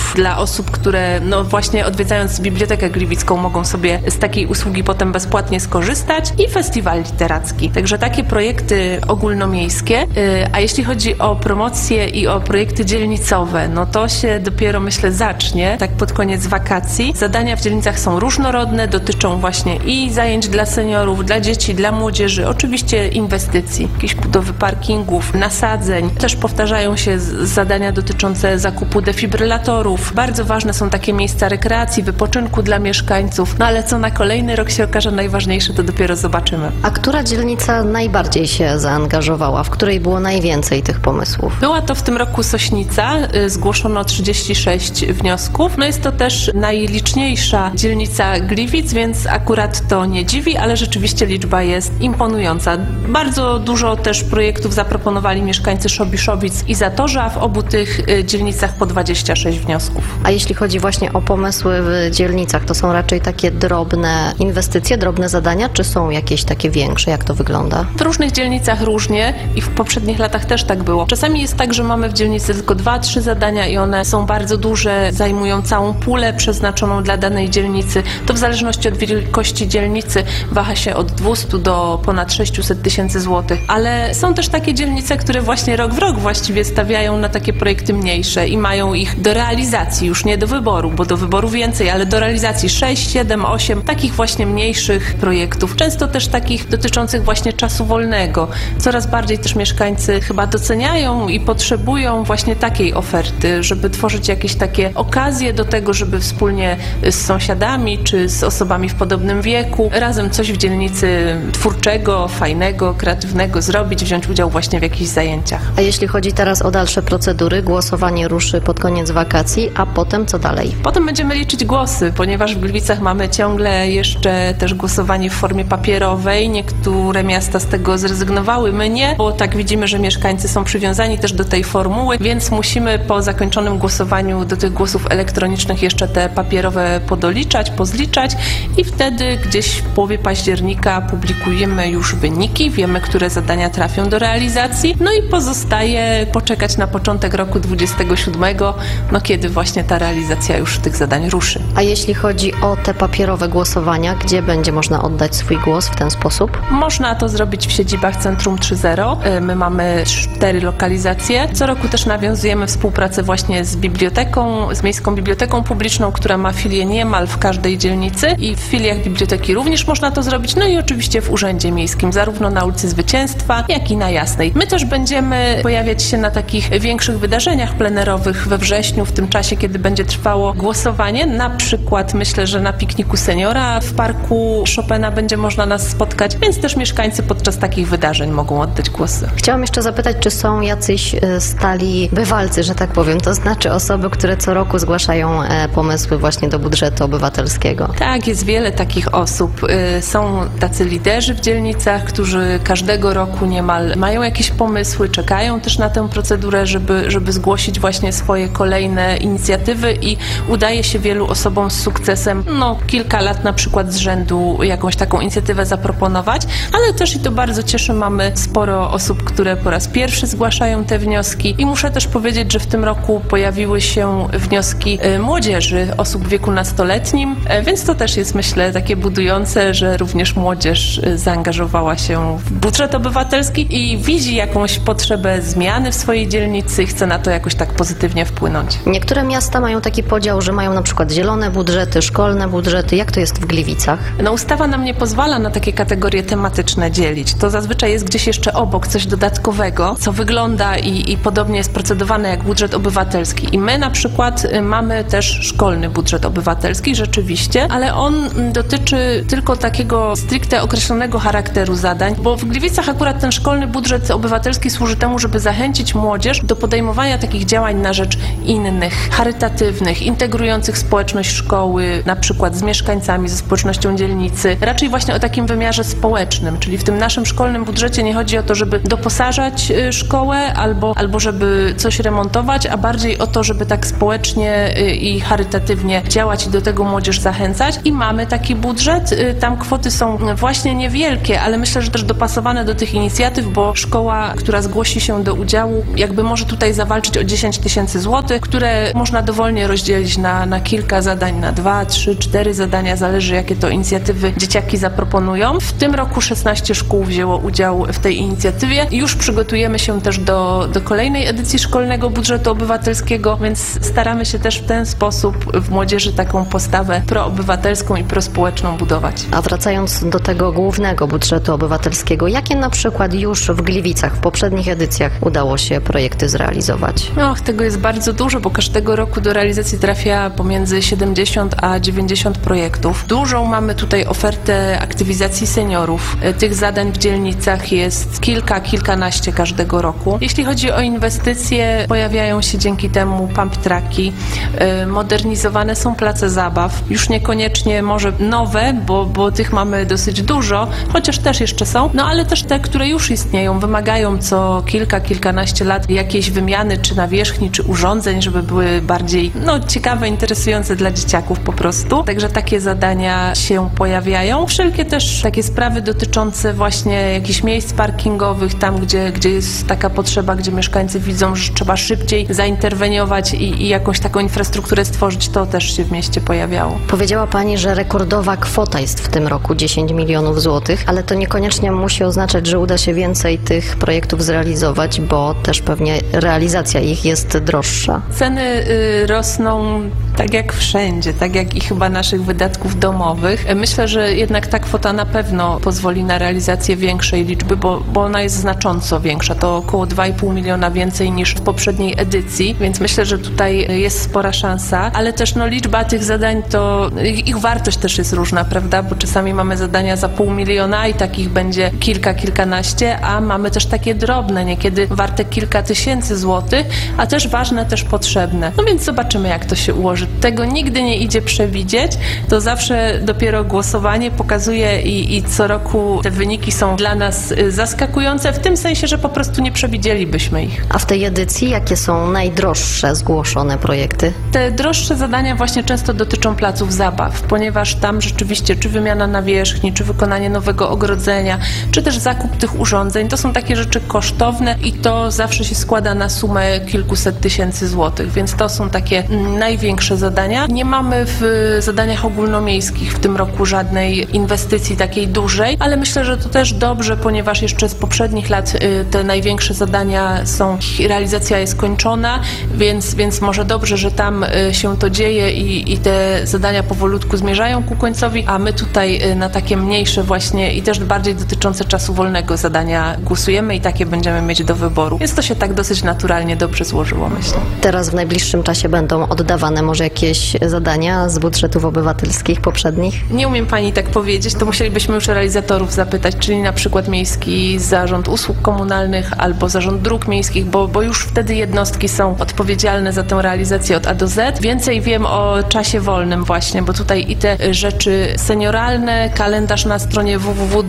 punktów dla osób, które właśnie odwiedzając Bibliotekę Gliwicką mogą sobie z takiej usługi potem bezpłatnie skorzystać i festiwal literacki. Także takie projekty ogólnomiejskie. A jeśli chodzi o promocje i o projekty dzielnicowe, to się dopiero myślę zacznie, tak pod koniec wakacji. Zadania w dzielnicach są różnorodne, dotyczą właśnie i zajęć dla seniorów, dla dzieci, dla młodzieży, oczywiście inwestycji, jakieś budowy parkingów, nasadzeń. Też powtarzają się zadania dotyczące zakupu defibrylatorów. Bardzo ważne są takie miejsca rekreacji, wypoczynku dla mieszkańców, ale co na kolejny rok się okaże najważniejsze, to dopiero zobaczymy. A która dzielnica najbardziej się zaangażowała? W której było najwięcej tych pomysłów? Była to w tym roku Sośnica. Zgłoszono 36 wniosków. Jest to też najliczniejsza dzielnica Gliwic, więc akurat to nie dziwi, ale rzeczywiście liczba jest imponująca. Bardzo dużo też projektów zaproponowali mieszkańcy Szobiszowic i Zatorza. W obu tych dzielnicach po 26 wniosków. A jeśli chodzi właśnie o pomysły w dzielnicach, to są raczej takie drobne inwestycje, drobne zadania, czy są jakieś takie większe? Jak to wygląda? W różnych dzielnicach różnie i w poprzednich latach też tak było. Czasami jest tak, że mamy w dzielnicy tylko 2-3 zadania i one są bardzo duże, zajmują całą pulę przeznaczoną dla danej dzielnicy. To w zależności od wielkości dzielnicy waha się od 200 do ponad 600 tysięcy złotych. Ale są też takie dzielnice, które właśnie rok w rok właściwie stawiają na takie projekty mniejsze i mają ich do realizacji, już nie do wyboru, bo do wyboru więcej, ale do realizacji 6, 7, 8 takich właśnie mniejszych projektów. Często też takich dotyczących właśnie czasu wolnego. Coraz bardziej też mieszkańcy chyba doceniają i potrzebują właśnie takiej oferty, żeby tworzyć jakieś takie okazje do tego, żeby wspólnie z sąsiadami czy z osobami w podobnym wieku razem coś w dzielnicy twórczego, fajnego, kreatywnego zrobić, wziąć udział właśnie w jakichś zajęciach. A jeśli chodzi teraz o dalsze procedury, głosowanie ruszy pod koniec wakacji, a potem co dalej? Potem będziemy liczyć głosy, ponieważ w Gliwicach mamy ciągle jeszcze też głosowanie w formie papierowej. Niektóre miasta z tego zrezygnowały, my nie, bo tak widzimy, że mieszkańcy są przywiązani też do tej formuły, więc musimy po zakończonym głosowaniu do tych głosów elektronicznych jeszcze te papierowe podoliczać, pozliczać i wtedy gdzieś w połowie października publikujemy już wyniki, wiemy, które zadania trafią do realizacji, i pozostaje poczekać na początek roku 27, kiedy właśnie ta realizacja już tych zadań ruszy. A jeśli chodzi o te papierowe głosowania, gdzie będzie można oddać swój głos w ten sposób? Można to zrobić w siedzibach Centrum 3.0. My mamy 4 lokalizacje. Co roku też nawiązujemy współpracę właśnie z biblioteką, z Miejską Biblioteką Publiczną, która ma filię niemal w każdej dzielnicy i w filiach biblioteki również można to zrobić. I oczywiście w Urzędzie Miejskim, zarówno na ulicy Zwycięstwa, jak i na Jasnej. My też będziemy pojawiać się na takich większych wydarzeniach plenerowych we wrześniu, w tym czasie, kiedy będzie trwało głosowanie. Na przykład myślę, że na pikniku seniora w parku Chopina będzie można nas spotkać, więc też mieszkańcy podczas takich wydarzeń mogą oddać głosy. Chciałam jeszcze zapytać, czy są jacyś stali bywalcy, że tak powiem, to znaczy osoby, które co roku zgłaszają pomysły właśnie do budżetu obywatelskiego? Tak, jest wiele takich osób. Są tacy liderzy w dzielnicach, którzy każdego roku niemal mają jakieś pomysły, czekają też na tę procedurę, żeby zgłosić właśnie swoje kolejne inicjatywy i udaje się wielu osobom z sukcesem kilka lat na przykład z rzędu jakąś taką inicjatywę zaproponować, ale też i to bardzo cieszy, mamy sporo osób, które po raz pierwszy zgłaszają te wnioski i muszę też powiedzieć, że w tym roku pojawiły się wnioski młodzieży, osób w wieku nastoletnim, więc to też jest myślę takie budujące, że również młodzież zaangażowała się w budżet obywatelski i widzi jakąś potrzebę zmiany w swojej dzielnicy i chce na to jakoś tak pozytywnie wpłynąć. Niektóre miasta mają taki podział, że mają na przykład zielone budżety, szkolne budżety. Jak to jest w Gliwicach? Ustawa nam nie pozwala na takie kategorie tematyczne dzielić. To zazwyczaj jest gdzieś jeszcze obok coś dodatkowego, co wygląda i podobnie jest procedowane jak budżet obywatelski. I my na przykład mamy też szkolny budżet obywatelski, rzeczywiście, ale on dotyczy tylko takiego stricte określonego charakteru zadań, bo w Gliwicach akurat ten szkolny budżet obywatelski służy temu, żeby zachęcić młodzież do podejmowania takich działań na rzecz innych, charytatywnych, integrujących społeczność szkoły, na przykład z mieszkańcami, ze społecznością dzielnicy. Raczej właśnie o takim wymiarze społecznym, czyli w tym naszym szkolnym budżecie nie chodzi o to, żeby doposażać szkołę albo żeby coś remontować, a bardziej o to, żeby tak społecznie i charytatywnie działać i do tego młodzież zachęcać. I mamy taki budżet. Tam kwoty są właśnie niewielkie, ale myślę, że też dopasowane do tych inicjatyw, bo szkoła, która zgłosi się do udziału, jakby może tutaj zawalczyć o 10 000 złotych, które można dowolnie rozdzielić na kilka zadań, na 2, 3, 4 zadania, zależy jakie to inicjatywy dzieciaki zaproponują. W tym roku 16 szkół wzięło udział w tej inicjatywie. Już przygotujemy się też do kolejnej edycji szkolnego budżetu obywatelskiego, więc staramy się też w ten sposób w młodzieży taką postawę proobywatelską i prospołeczną budować. A wracając do tego głównego budżetu obywatelskiego, jakie na przykład już w Gliwicach w poprzednich edycjach udało się projekty zrealizować? Tego jest bardzo dużo, bo każdego roku do realizacji trafia pomiędzy 70 a 90 projektów. Dużą mamy tutaj ofertę aktywizacji seniorów. Tych zadań w dzielnicach jest kilkanaście każdego roku. Jeśli chodzi o inwestycje, pojawiają się dzięki temu pump tracki, modernizowane są place zabaw, już niekoniecznie może nowe, bo tych mamy dosyć dużo, chociaż też jeszcze są, ale też te, które już istnieją, wymagają co kilkanaście lat jakiejś wymiany, czy nawierzchni, czy urządzeń, żeby były bardziej ciekawe, interesujące dla dzieciaków po prostu. Także takie zadania się pojawiają. Wszelkie też takie sprawy dotyczące właśnie jakichś miejsc parkingowych, tam gdzie jest taka potrzeba, gdzie mieszkańcy widzą, że trzeba szybciej zainterweniować i jakąś taką infrastrukturę stworzyć, to też się w mieście pojawiało. Powiedziała Pani, że rekordowa kwota jest w tym roku 10 milionów złotych, ale to niekoniecznie musi oznaczać, że uda się więcej tych projektów zrealizować, bo też pewnie realizacja ich jest droższa. Ceny rosną tak jak wszędzie, tak jak i chyba naszych wydatków domowych. Myślę, że jednak ta kwota na pewno pozwoli na realizację większej liczby, bo ona jest znacząco większa. To około 2,5 miliona więcej niż w poprzedniej edycji, więc myślę, że tutaj jest spora szansa, ale też liczba tych zadań, to ich wartość też jest różna, prawda? Bo czasami mamy zadania za 0,5 miliona i takich będzie kilkanaście, a mamy też takie drobne, niekiedy warte kilka tysięcy złotych, a też ważne, też potrzebne. Więc zobaczymy, jak to się ułoży. Tego nigdy nie idzie przewidzieć, to zawsze dopiero głosowanie pokazuje i co roku te wyniki są dla nas zaskakujące, w tym sensie, że po prostu nie przewidzielibyśmy ich. A w tej edycji jakie są najdroższe zgłoszone projekty? Te droższe zadania właśnie często dotyczą placów zabaw, ponieważ tam rzeczywiście czy wymiana nawierzchni, czy wykonanie nowego ogrodzenia, czy też zakup tych urządzeń, to są takie rzeczy kosztowne i to zawsze się składa na sumę kilkuset tysięcy złotych, więc to są takie największe zadania. Nie mamy w zadaniach ogólnomiejskich w tym roku żadnej inwestycji takiej dużej, ale myślę, że to też dobrze, ponieważ jeszcze z poprzednich lat te największe zadania realizacja jest kończona, więc może dobrze, że tam się to dzieje i te zadania powolutku zmierzają ku końcowi, a my tutaj na takie mniejsze właśnie i też bardziej dotyczące czasu wolnego zadania głosujemy i takie będziemy mieć do wyboru. Więc to się tak dosyć naturalnie dobrze złożyło, myślę. Teraz w najbliższym czasie będą oddawane może jakieś zadania z budżetów obywatelskich poprzednich? Nie umiem Pani tak powiedzieć, to musielibyśmy już realizatorów zapytać, czyli na przykład Miejski Zarząd Usług Komunalnych albo Zarząd Dróg Miejskich, bo już wtedy jednostki są odpowiedzialne za tę realizację od A do Z. Więcej wiem o czasie wolnym właśnie, bo tutaj i te rzeczy senioralne, kalendarz na stronie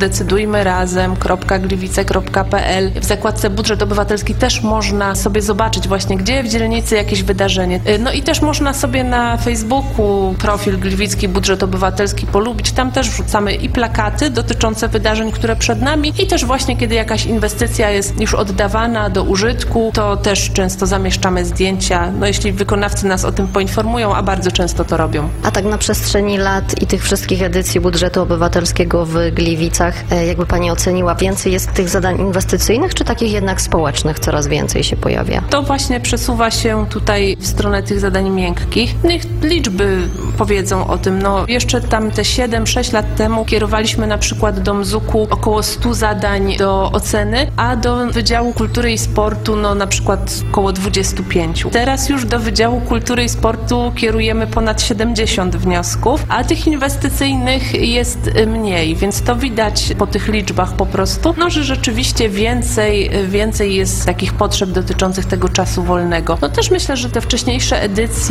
www.decydujmyrazem.gliwice.pl. W zakładce Budżet Obywatelski też można sobie zobaczyć właśnie, gdzie w dzielnicy jakieś wydarzenie. I też można sobie na Facebooku profil Gliwicki Budżet Obywatelski polubić. Tam też wrzucamy i plakaty dotyczące wydarzeń, które przed nami i też właśnie, kiedy jakaś inwestycja jest już oddawana do użytku, to też często zamieszczamy zdjęcia, jeśli wykonawcy nas o tym poinformują, a bardzo często to robią. A tak na przestrzeni lat i tych wszystkich edycji budżetu obywatelskiego w Gliwicach, jakby Pani oceniła, więcej jest tych zadań inwestycyjnych, czy takich jednak społecznych coraz więcej się pojawia? To właśnie przesuwa się tutaj w stronę tych zadań miękkich. Niech liczby powiedzą o tym. Jeszcze tam te 7-6 lat temu kierowaliśmy na przykład do MZUK-u około 100 zadań do oceny, a do Wydziału Kultury i Sportu na przykład około 25. Teraz już do Wydziału Kultury i Sportu kierujemy ponad 70 wniosków, a tych inwestycyjnych jest mniej, więc to widać po tych liczbach po prostu, że rzeczywiście więcej jest takich potrzeb dotyczących tego czasu wolnego. Też myślę, że te wcześniejsze edycje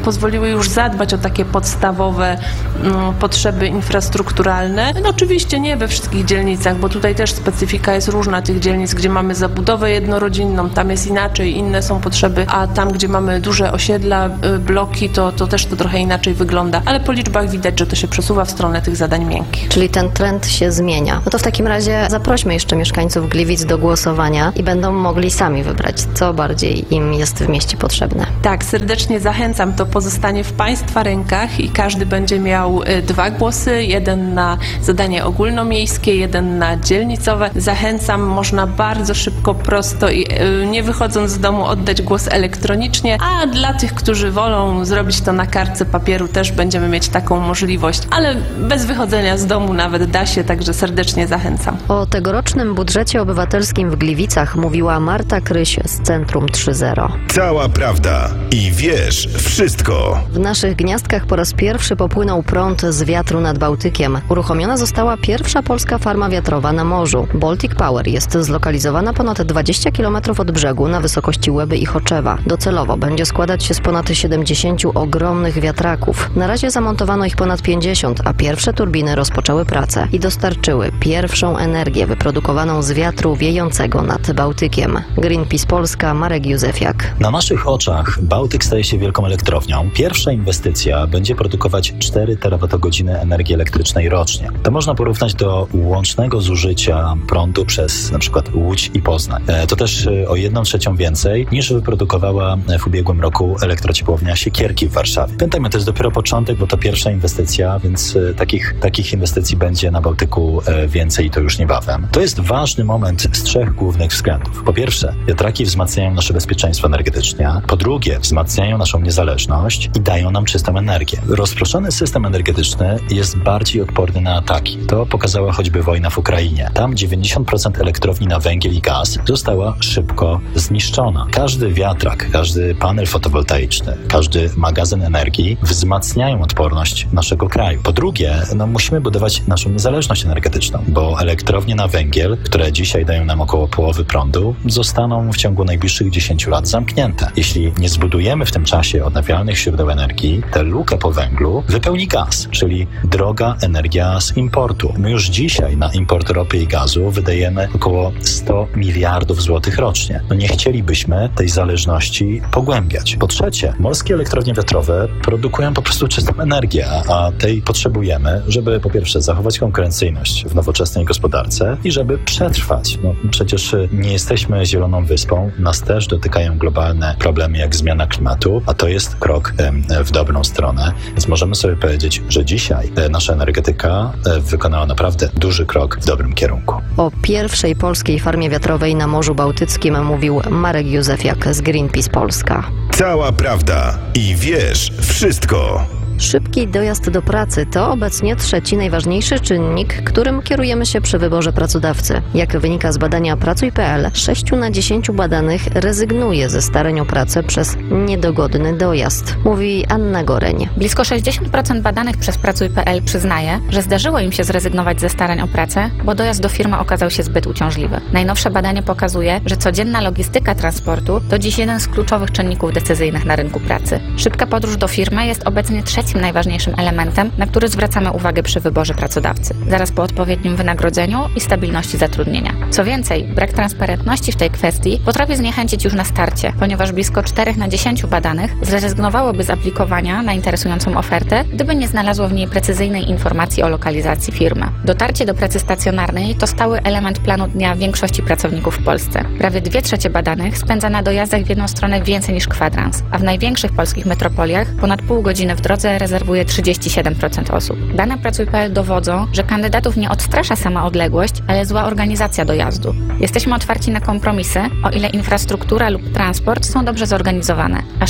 pozwoliły już zadbać o takie podstawowe potrzeby infrastrukturalne. No oczywiście nie we wszystkich dzielnicach, bo tutaj też specyfika jest różna tych dzielnic, gdzie mamy zabudowę jednorodzinną, tam jest inaczej, inne są potrzeby, a tam, gdzie mamy duże osiedla, bloki, to też to trochę inaczej wygląda, ale po liczbach widać, że to się przesuwa w stronę tych zadań miękkich. Czyli ten trend się zmienia. No to w takim razie zaprośmy jeszcze mieszkańców Gliwic do głosowania i będą mogli sami wybrać, co bardziej im jest w mieście potrzebne. Tak, serdecznie zachęcam, to pozostanie w Państwa rękach i każdy będzie miał 2 głosy, jeden na zadanie ogólnomiejskie, jeden na dzielnicowe. Zachęcam, można bardzo szybko, prosto i nie wychodząc z domu oddać głos elektronicznie, a dla tych, którzy wolą zrobić to na kartce papieru, też będziemy mieć taką możliwość, ale bez wychodzenia z domu nawet da się, także serdecznie zachęcam. O tegorocznym budżecie obywatelskim w Gliwicach mówiła Marta Kryś z Centrum 3.0. Cała prawda i wiesz wszystko. W naszych Gniazdkach po raz pierwszy popłynął prąd z wiatru nad Bałtykiem. Uruchomiona została pierwsza polska farma wiatrowa na morzu. Baltic Power jest zlokalizowana ponad 20 km od brzegu na wysokości Łeby i Choczewa. Docelowo będzie składać się z ponad 70 ogromnych wiatraków. Na razie zamontowano ich ponad 50, a pierwsze turbiny rozpoczęły pracę i dostarczyły pierwszą energię wyprodukowaną z wiatru wiejącego nad Bałtykiem. Greenpeace Polska, Marek Józefiak. Na naszych oczach Bałtyk staje się wielką elektrownią. Pierwsza inwestycja będzie produkować 4 terawatogodziny energii elektrycznej rocznie. To można porównać do łącznego zużycia prądu przez na przykład Łódź i Poznań. To też o 1/3 więcej niż wyprodukowała w ubiegłym roku elektrociepłownia Siekierki w Warszawie. Pamiętajmy, to jest dopiero początek, bo to pierwsza inwestycja, więc takich inwestycji będzie na Bałtyku więcej i to już niebawem. To jest ważny moment z 3 głównych względów. Po pierwsze, wiatraki wzmacniają nasze bezpieczeństwo energetyczne. Po drugie, wzmacniają naszą niezależność i dają nam czystą energię. Rozproszony system energetyczny jest bardziej odporny na ataki. To pokazała choćby wojna w Ukrainie. Tam 90% elektrowni na węgiel i gaz została szybko zniszczona. Każdy wiatrak, każdy panel fotowoltaiczny, każdy magazyn energii wzmacniają odporność naszego kraju. Po drugie, musimy budować naszą niezależność energetyczną, bo elektrownie na węgiel, które dzisiaj dają nam około połowy prądu, zostaną w ciągu najbliższych 10 lat zamknięte. Jeśli nie zbudujemy w tym czasie odnawialnych źródeł energii, tę lukę po węglu wypełni gaz, czyli droga energia z importu. My już dzisiaj na import ropy i gazu wydajemy około 100 miliardów złotych rocznie. Nie chcielibyśmy tej zależności pogłębiać. Po trzecie, morskie elektrownie wiatrowe produkują po prostu czystą energię, a tej potrzebujemy, żeby po pierwsze zachować konkurencyjność w nowoczesnej gospodarce i żeby przetrwać. Przecież nie jesteśmy zieloną wyspą, nas też dotykają globalne problemy jak zmiana klimatu, a to jest krok w dobrą stronę. Więc możemy sobie powiedzieć, że dzisiaj nasza energetyka wykonała naprawdę duży krok w dobrym kierunku. O pierwszej polskiej farmie wiatrowej na Morzu Bałtyckim mówił Marek Józefiak z Greenpeace Polska. Cała prawda i wiesz wszystko. Szybki dojazd do pracy to obecnie 3. najważniejszy czynnik, którym kierujemy się przy wyborze pracodawcy. Jak wynika z badania Pracuj.pl, 6 na 10 badanych rezygnuje ze starań o pracę przez niedogodny dojazd, mówi Anna Goreń. Blisko 60% badanych przez Pracuj.pl przyznaje, że zdarzyło im się zrezygnować ze starań o pracę, bo dojazd do firmy okazał się zbyt uciążliwy. Najnowsze badanie pokazuje, że codzienna logistyka transportu to dziś jeden z kluczowych czynników decyzyjnych na rynku pracy. Szybka podróż do firmy jest obecnie 3. najważniejszym elementem, na który zwracamy uwagę przy wyborze pracodawcy, zaraz po odpowiednim wynagrodzeniu i stabilności zatrudnienia. Co więcej, brak transparentności w tej kwestii potrafi zniechęcić już na starcie, ponieważ blisko 4 na 10 badanych zrezygnowałoby z aplikowania na interesującą ofertę, gdyby nie znalazło w niej precyzyjnej informacji o lokalizacji firmy. Dotarcie do pracy stacjonarnej to stały element planu dnia większości pracowników w Polsce. Prawie 2/3 badanych spędza na dojazdach w jedną stronę więcej niż kwadrans, a w największych polskich metropoliach ponad pół godziny w drodze rezerwuje 37% osób. Dane Pracuj.pl dowodzą, że kandydatów nie odstrasza sama odległość, ale zła organizacja dojazdu. Jesteśmy otwarci na kompromisy, o ile infrastruktura lub transport są dobrze zorganizowane. Aż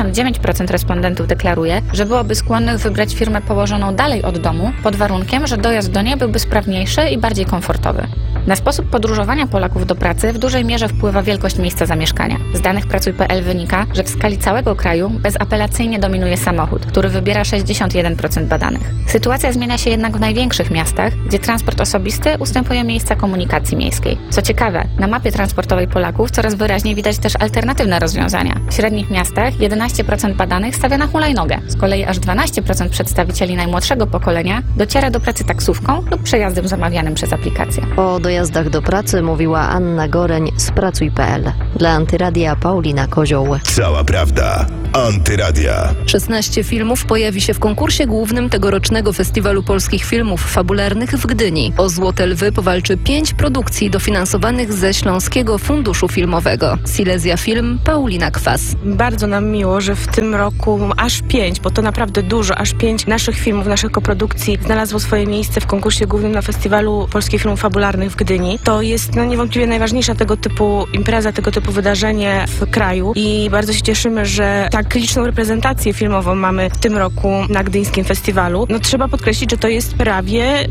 79% respondentów deklaruje, że byłoby skłonnych wybrać firmę położoną dalej od domu, pod warunkiem, że dojazd do niej byłby sprawniejszy i bardziej komfortowy. Na sposób podróżowania Polaków do pracy w dużej mierze wpływa wielkość miejsca zamieszkania. Z danych Pracuj.pl wynika, że w skali całego kraju bezapelacyjnie dominuje samochód, który wybiera 61% badanych. Sytuacja zmienia się jednak w największych miastach, gdzie transport osobisty ustępuje miejsca komunikacji miejskiej. Co ciekawe, na mapie transportowej Polaków coraz wyraźniej widać też alternatywne rozwiązania. W średnich miastach 11% badanych stawia na hulajnogę. Z kolei aż 12% przedstawicieli najmłodszego pokolenia dociera do pracy taksówką lub przejazdem zamawianym przez aplikację. O dojazdach do pracy mówiła Anna Goreń z Pracuj.pl. Dla Antyradia Paulina Kozioł. Cała prawda. Antyradia. 16 filmów pojawi się w konkursie głównym tegorocznego Festiwalu Polskich Filmów Fabularnych w Gdyni. O Złote Lwy powalczy 5 produkcji dofinansowanych ze Śląskiego Funduszu Filmowego. Silesia Film, Paulina Kwas. Bardzo nam miło, że w tym roku aż 5, bo to naprawdę dużo, aż 5 naszych filmów, naszych koprodukcji znalazło swoje miejsce w konkursie głównym na Festiwalu Polskich Filmów Fabularnych w Gdyni. To jest niewątpliwie najważniejsza tego typu impreza, tego typu wydarzenie w kraju i bardzo się cieszymy, że tak liczną reprezentację filmową mamy w tym roku na Gdyńskim Festiwalu. Trzeba podkreślić, że to jest prawie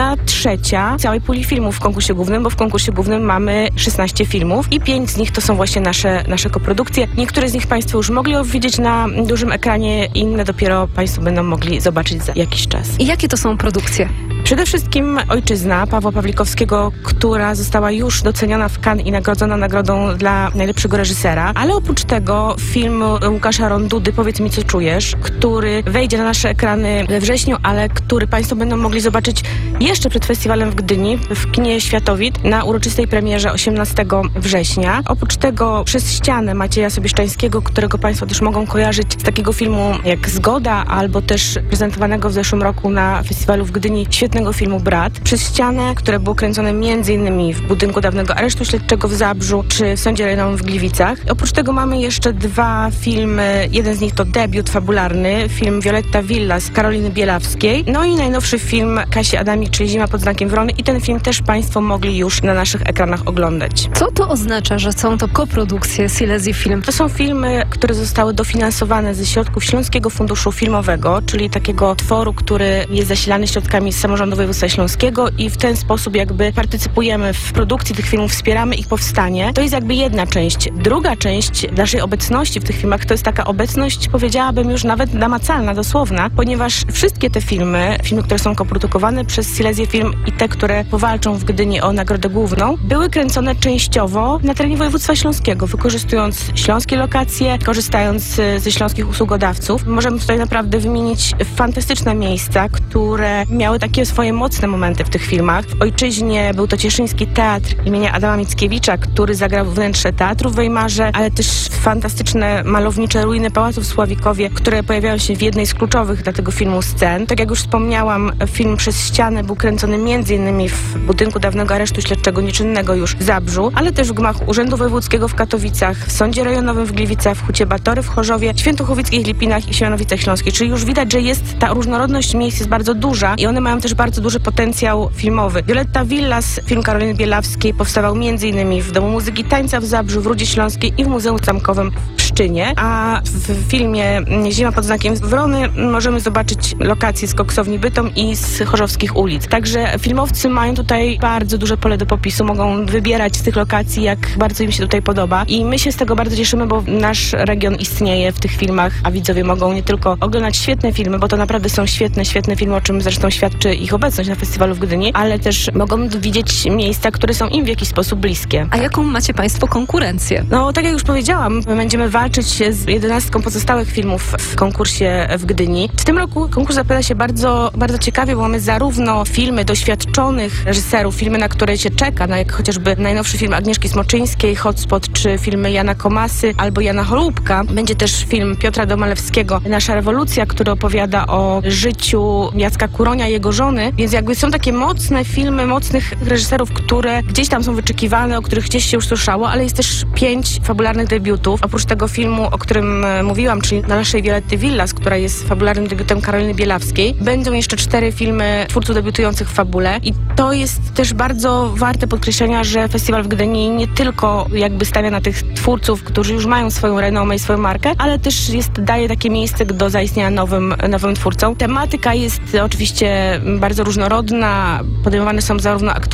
1/3 całej puli filmów w konkursie głównym, bo w konkursie głównym mamy 16 filmów i 5 z nich to są właśnie nasze koprodukcje. Niektóre z nich Państwo już mogli widzieć na dużym ekranie, inne dopiero Państwo będą mogli zobaczyć za jakiś czas. I jakie to są produkcje? Przede wszystkim Ojczyzna Pawła Pawlikowskiego, która została już doceniona w Cannes i nagrodzona nagrodą dla najlepszego reżysera. Ale oprócz tego film Łukasza Rondudy, Powiedz mi, co czujesz, który wejdzie na nasze ekrany we wrześniu, ale który Państwo będą mogli zobaczyć jeszcze przed festiwalem w Gdyni, w kinie Światowit, na uroczystej premierze 18 września. Oprócz tego Przez ścianę Macieja Sobieszczańskiego, którego Państwo też mogą kojarzyć z takiego filmu jak Zgoda, albo też prezentowanego w zeszłym roku na festiwalu w Gdyni świetnego filmu Brat. Przez ścianę, które było kręcone m.in. w budynku dawnego aresztu śledczego w Zabrzu, czy w Sądzie Rejonowym w Gliwicach. Oprócz tego mamy jeszcze 2 filmy. Jeden z nich to debiut fabularny, film Violetta Villas Karoliny Bielawskiej. No i najnowszy film Kasi Adamik, czyli Zima pod znakiem wrony. I ten film też Państwo mogli już na naszych ekranach oglądać. Co to oznacza, że są to koprodukcje Silesia Film? To są filmy, które zostały dofinansowane ze środków Śląskiego Funduszu Filmowego, czyli takiego tworu, który jest zasilany środkami z samorządu województwa śląskiego i w ten sposób jakby partycypujemy w produkcji tych filmów, wspieramy ich powstanie. To jest jakby jedna część. Druga część naszej obecności w tych filmach to jest taka obecność, powiedziałabym już nawet namacalna, dosłowna, ponieważ wszystkie te filmy, które są koprodukowane przez Silesię Film i te, które powalczą w Gdyni o nagrodę główną, były kręcone częściowo na terenie województwa śląskiego, wykorzystując śląskie lokacje, korzystając ze śląskich usługodawców. Możemy tutaj naprawdę wymienić fantastyczne miejsca, które miały takie swoje mocne momenty w tych filmach. W Ojczyźnie był to Cieszyński Teatr imienia Adama Mickiewicza, który zagrał wnętrze teatru w Weimarze, ale też fantastyczne malownicze ruiny pałacu w Sławikowie, które pojawiają się w jednej z kluczowych dla tego filmu scen. Tak jak już wspomniałam, film Przez ścianę był kręcony m.in. w budynku dawnego aresztu śledczego nieczynnego już w Zabrzu, ale też w gmachu Urzędu Wojewódzkiego w Katowicach, w Sądzie Rejonowym w Gliwicach, w Hucie Batory w Chorzowie, Świętochowickich Lipinach i Siemianowicach Śląskich. Czyli już widać, że jest ta różnorodność miejsc jest bardzo duża i one mają też bardzo duży potencjał filmowy. Violetta Villas, film Karoliny Bielawskiej, powstawał m.in. w Domu Muzyki i Tańca w Zabrzu, w Rudzie Śląskiej i w Muzeum Zamkowym w Pszczynie, a w filmie Zima pod znakiem wrony możemy zobaczyć lokacje z Koksowni Bytom i z chorzowskich ulic. Także filmowcy mają tutaj bardzo duże pole do popisu, mogą wybierać z tych lokacji, jak bardzo im się tutaj podoba i my się z tego bardzo cieszymy, bo nasz region istnieje w tych filmach, a widzowie mogą nie tylko oglądać świetne filmy, bo to naprawdę są świetne filmy, o czym zresztą świadczy ich obecność na festiwalu w Gdyni, ale też mogą widzieć miejsca, które są im w jakiś sposób bliskie. A jaką macie Państwo konkurencję? No, tak jak już powiedziałam, będziemy walczyć z 11 pozostałych filmów w konkursie w Gdyni. W tym roku konkurs zapowiada się bardzo, bardzo ciekawie, bo mamy zarówno filmy doświadczonych reżyserów, filmy, na które się czeka, jak chociażby najnowszy film Agnieszki Smoczyńskiej, Hotspot, czy filmy Jana Komasy albo Jana Cholubka. Będzie też film Piotra Domalewskiego, Nasza rewolucja, który opowiada o życiu Jacka Kuronia i jego żony, więc jakby są takie mocne filmy, mocnych reżyserów, które gdzieś tam są wyczekiwane, o których gdzieś się już słyszało, ale jest też 5 fabularnych debiutów. Oprócz tego filmu, o którym mówiłam, czyli Na naszej Violetty Villas, która jest fabularnym debiutem Karoliny Bielawskiej, będą jeszcze 4 filmy twórców debiutujących w fabule i to jest też bardzo warte podkreślenia, że festiwal w Gdyni nie tylko jakby stawia na tych twórców, którzy już mają swoją renomę i swoją markę, ale też daje takie miejsce do zaistnienia nowym twórcom. Tematyka jest oczywiście bardzo różnorodna, podejmowane są zarówno aktualne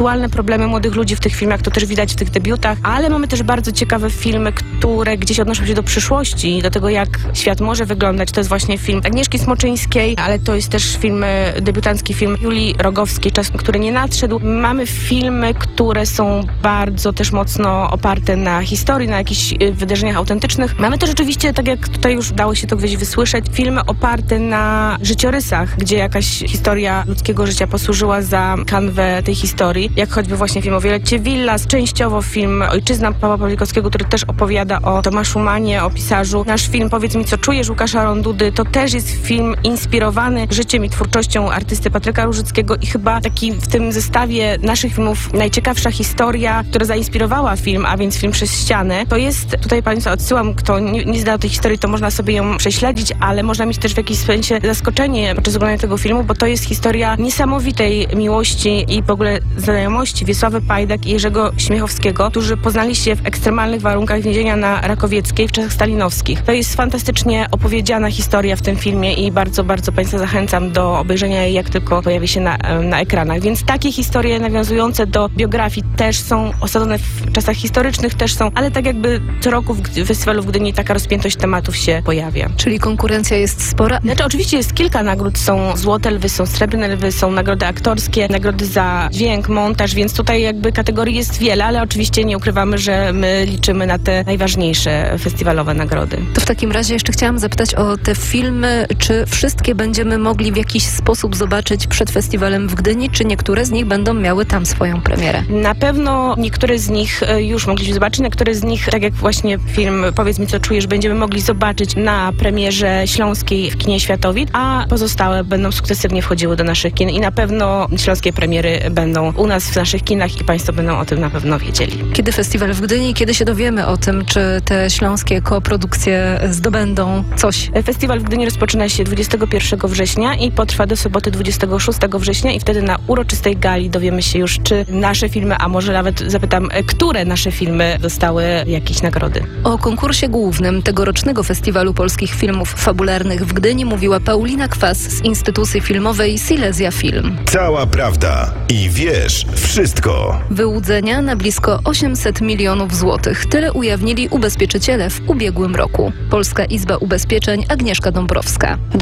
aktualne problemy młodych ludzi w tych filmach, to też widać w tych debiutach, ale mamy też bardzo ciekawe filmy, które gdzieś odnoszą się do przyszłości, do tego, jak świat może wyglądać. To jest właśnie film Agnieszki Smoczyńskiej, ale to jest też film, debiutancki film Julii Rogowskiej, Czas, który nie nadszedł. Mamy filmy, które są bardzo też mocno oparte na historii, na jakichś wydarzeniach autentycznych. Mamy też oczywiście, tak jak tutaj już dało się to gdzieś wysłyszeć, filmy oparte na życiorysach, gdzie jakaś historia ludzkiego życia posłużyła za kanwę tej historii, jak choćby właśnie film o Violetcie Villas, częściowo film Ojczyzna Pawła Pawlikowskiego, który też opowiada o Tomaszu Mannie, o pisarzu. Nasz film Powiedz mi, co czujesz Łukasza Rondudy, to też jest film inspirowany życiem i twórczością artysty Patryka Różyckiego i chyba taki w tym zestawie naszych filmów najciekawsza historia, która zainspirowała film, a więc film Przez ścianę. To jest, tutaj Państwa odsyłam, kto nie zna tej historii, to można sobie ją prześledzić, ale można mieć też w jakimś sensie zaskoczenie podczas oglądania tego filmu, bo to jest historia niesamowitej miłości i w ogóle znajomości Wiesławy Pajdak i Jerzego Śmiechowskiego, którzy poznali się w ekstremalnych warunkach więzienia na Rakowieckiej w czasach stalinowskich. To jest fantastycznie opowiedziana historia w tym filmie i bardzo, bardzo Państwa zachęcam do obejrzenia jej, jak tylko pojawi się na ekranach. Więc takie historie nawiązujące do biografii też są, osadzone w czasach historycznych też są, ale tak jakby co roku w festiwalu w Gdyni taka rozpiętość tematów się pojawia. Czyli konkurencja jest spora? Znaczy oczywiście jest kilka nagród, są złote lwy, są srebrne lwy, są nagrody aktorskie, nagrody za dźwięk, montaż, więc tutaj jakby kategorii jest wiele, ale oczywiście nie ukrywamy, że my liczymy na te najważniejsze festiwalowe nagrody. To w takim razie jeszcze chciałam zapytać o te filmy, czy wszystkie będziemy mogli w jakiś sposób zobaczyć przed festiwalem w Gdyni, czy niektóre z nich będą miały tam swoją premierę? Na pewno niektóre z nich już mogliśmy zobaczyć, niektóre z nich, tak jak właśnie film Powiedz mi, co czujesz, będziemy mogli zobaczyć na premierze śląskiej w kinie Światowit, a pozostałe będą sukcesywnie wchodziły do naszych kin i na pewno śląskie premiery będą u nas w naszych kinach i Państwo będą o tym na pewno wiedzieli. Kiedy festiwal w Gdyni, kiedy się dowiemy o tym, czy te śląskie koprodukcje zdobędą coś? Festiwal w Gdyni rozpoczyna się 21 września i potrwa do soboty 26 września i wtedy na uroczystej gali dowiemy się już, czy nasze filmy, a może nawet zapytam, które nasze filmy dostały jakieś nagrody. O konkursie głównym tegorocznego Festiwalu Polskich Filmów Fabularnych w Gdyni mówiła Paulina Kwas z instytucji filmowej Silesia Film. Cała prawda i wiesz wszystko. Wyłudzenia na blisko 800 milionów złotych. Tyle ujawnili ubezpieczyciele w ubiegłym roku. Polska Izba Ubezpieczeń, Agnieszka Dąbrowska. W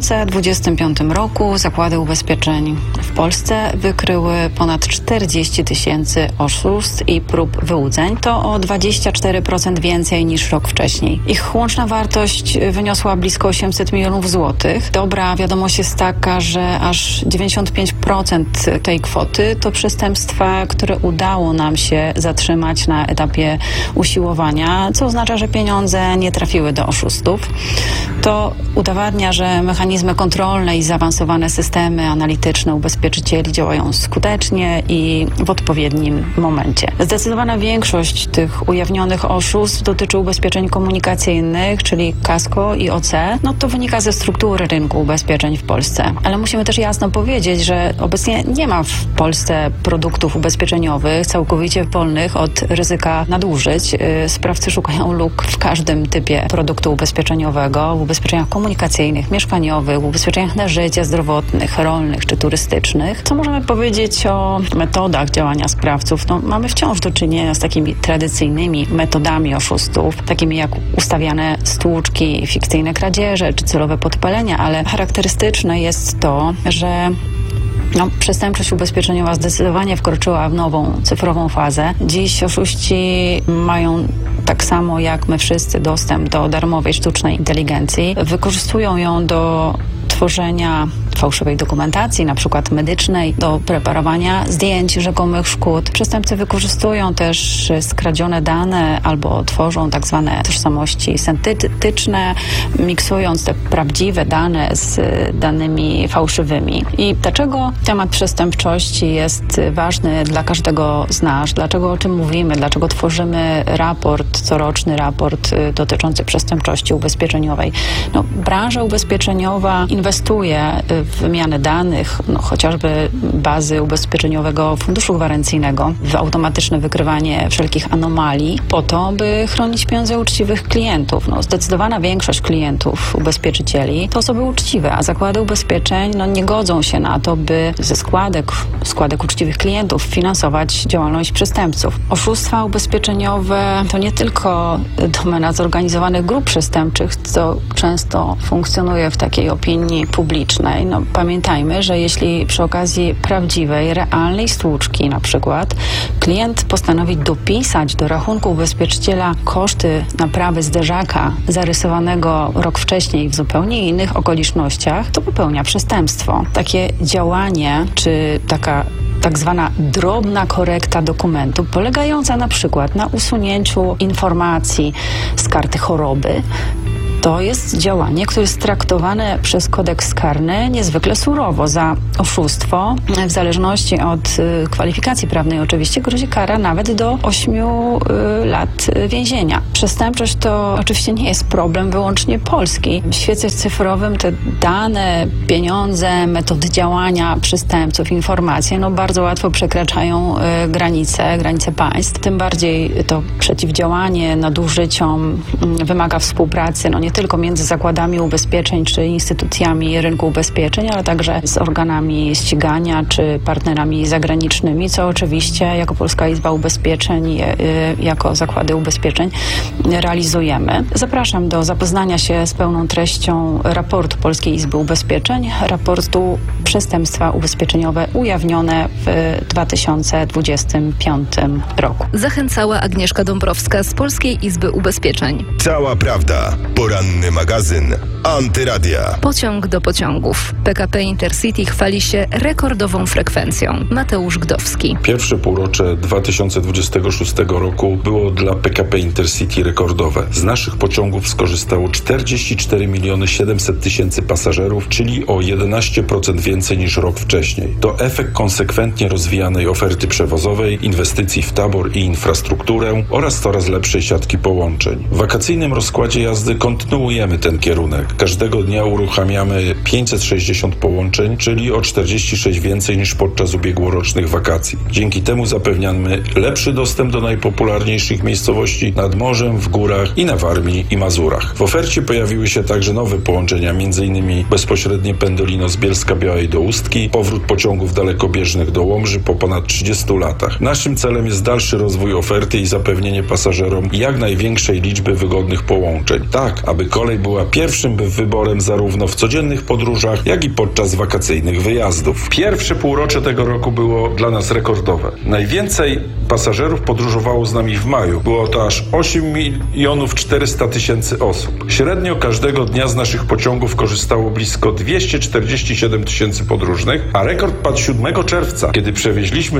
2025 roku zakłady ubezpieczeń w Polsce wykryły ponad 40 000 oszustw i prób wyłudzeń. To o 24% więcej niż rok wcześniej. Ich łączna wartość wyniosła blisko 800 milionów złotych. Dobra wiadomość jest taka, że aż 95% tej kwoty to przestępstwa, które udało nam się zatrzymać na etapie usiłowania, co oznacza, że pieniądze nie trafiły do oszustów. To udowadnia, że mechanizmy kontrolne i zaawansowane systemy analityczne ubezpieczycieli działają skutecznie i w odpowiednim momencie. Zdecydowana większość tych ujawnionych oszustw dotyczy ubezpieczeń komunikacyjnych, czyli Kasko i OC. No to wynika ze struktury rynku ubezpieczeń w Polsce. Ale musimy też jasno powiedzieć, że obecnie nie ma w Polsce produktów ubezpieczeniowych całkowicie wolnych od ryzyka nadużyć. Sprawcy szukają luk w każdym typie produktu ubezpieczeniowego, w ubezpieczeniach komunikacyjnych, mieszkaniowych, w ubezpieczeniach na życie, zdrowotnych, rolnych czy turystycznych. Co możemy powiedzieć o metodach działania sprawców? No, mamy wciąż do czynienia z takimi tradycyjnymi metodami oszustów, takimi jak ustawiane stłuczki, fikcyjne kradzieże czy celowe podpalenia, ale charakterystyczne jest to, że przestępczość ubezpieczeniowa zdecydowanie wkroczyła w nową cyfrową fazę. Dziś oszuści mają tak samo jak my wszyscy dostęp do darmowej sztucznej inteligencji. Wykorzystują ją do tworzenia fałszywej dokumentacji, na przykład medycznej, do preparowania zdjęć rzekomych szkód. Przestępcy wykorzystują też skradzione dane albo tworzą tak zwane tożsamości syntetyczne, miksując te prawdziwe dane z danymi fałszywymi. I dlaczego temat przestępczości jest ważny dla każdego z nas? Dlaczego o tym mówimy? Dlaczego tworzymy coroczny raport dotyczący przestępczości ubezpieczeniowej? Branża ubezpieczeniowa inwestuje wymiany danych, chociażby bazy ubezpieczeniowego funduszu gwarancyjnego, w automatyczne wykrywanie wszelkich anomalii po to, by chronić pieniądze uczciwych klientów. Zdecydowana większość klientów, ubezpieczycieli to osoby uczciwe, a zakłady ubezpieczeń nie godzą się na to, by ze składek uczciwych klientów finansować działalność przestępców. Oszustwa ubezpieczeniowe to nie tylko domena zorganizowanych grup przestępczych, co często funkcjonuje w takiej opinii publicznej. Pamiętajmy, że jeśli przy okazji prawdziwej, realnej stłuczki na przykład klient postanowi dopisać do rachunku ubezpieczyciela koszty naprawy zderzaka zarysowanego rok wcześniej w zupełnie innych okolicznościach, to popełnia przestępstwo. Takie działanie, czy taka tak zwana drobna korekta dokumentu, polegająca na przykład na usunięciu informacji z karty choroby, to jest działanie, które jest traktowane przez kodeks karny niezwykle surowo. Za oszustwo, w zależności od kwalifikacji prawnej oczywiście, grozi kara nawet do 8 lat więzienia. Przestępczość to oczywiście nie jest problem wyłącznie polski. W świecie cyfrowym te dane, pieniądze, metody działania przestępców, informacje bardzo łatwo przekraczają granice państw. Tym bardziej to przeciwdziałanie nadużyciom wymaga współpracy nie tylko między zakładami ubezpieczeń czy instytucjami rynku ubezpieczeń, ale także z organami ścigania czy partnerami zagranicznymi, co oczywiście jako Polska Izba Ubezpieczeń, jako zakłady ubezpieczeń realizujemy. Zapraszam do zapoznania się z pełną treścią raportu Polskiej Izby Ubezpieczeń, raportu Przestępstwa ubezpieczeniowe ujawnione w 2025 roku. Zachęcała Agnieszka Dąbrowska z Polskiej Izby Ubezpieczeń. Cała prawda. Poranny magazyn Antyradia. Pociąg do pociągów. PKP Intercity chwali się rekordową frekwencją. Mateusz Gdowski. Pierwsze półrocze 2026 roku było dla PKP Intercity rekordowe. Z naszych pociągów skorzystało 44 700 000 pasażerów, czyli o 11% więcej niż rok wcześniej. To efekt konsekwentnie rozwijanej oferty przewozowej, inwestycji w tabor i infrastrukturę oraz coraz lepszej siatki połączeń. W wakacyjnym rozkładzie jazdy kontynuujemy ten kierunek. Każdego dnia uruchamiamy 560 połączeń, czyli o 46 więcej niż podczas ubiegłorocznych wakacji. Dzięki temu zapewniamy lepszy dostęp do najpopularniejszych miejscowości nad morzem, w górach i na Warmii i Mazurach. W ofercie pojawiły się także nowe połączenia, m.in. bezpośrednie Pendolino z Bielska-Białej do Ustki, powrót pociągów dalekobieżnych do Łomży po ponad 30 latach. Naszym celem jest dalszy rozwój oferty i zapewnienie pasażerom jak największej liczby wygodnych połączeń. Tak, aby kolej była pierwszym wyborem zarówno w codziennych podróżach, jak i podczas wakacyjnych wyjazdów. Pierwsze półrocze tego roku było dla nas rekordowe. Najwięcej pasażerów podróżowało z nami w maju. Było to aż 8 400 000 osób. Średnio każdego dnia z naszych pociągów korzystało blisko 247 000 podróżnych, a rekord padł 7 czerwca, kiedy przewieźliśmy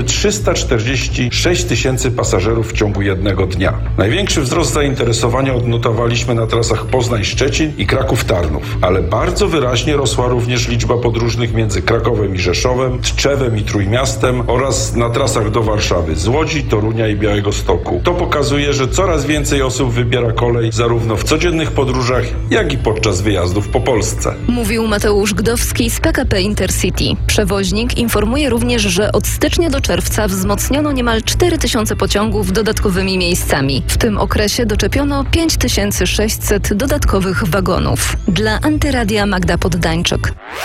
346 000 pasażerów w ciągu jednego dnia. Największy wzrost zainteresowania odnotowaliśmy na trasach Poznań-Szczecin i Kraków-Tarnów, ale bardzo wyraźnie rosła również liczba podróżnych między Krakowem i Rzeszowem, Tczewem i Trójmiastem oraz na trasach do Warszawy z Łodzi, Torunia i Białegostoku. To pokazuje, że coraz więcej osób wybiera kolej zarówno w codziennych podróżach, jak i podczas wyjazdów po Polsce. Mówił Mateusz Gdowski z PKP Intercity. Przewoźnik informuje również, że od stycznia do czerwca wzmocniono niemal 4000 pociągów dodatkowymi miejscami. W tym okresie doczepiono 5600 dodatkowych wagonów. Dla Antyradia Magda Poddańczyk.